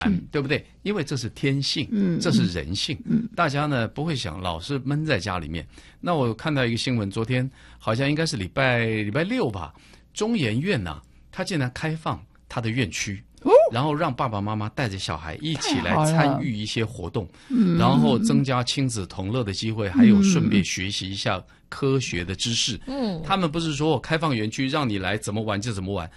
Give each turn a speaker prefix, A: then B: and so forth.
A: 对不对？因为这是天性，这是人性，大家呢不会想老是闷在家里面。那我看到一个新闻，昨天好像应该是礼拜六吧，中研院啊，它竟然开放它的院区。然后让爸爸妈妈带着小孩一起来参与一些活动，然后增加亲子同乐的机会，还有顺便学习一下科学的知识。他们不是说开放园区让你来怎么玩就怎么玩，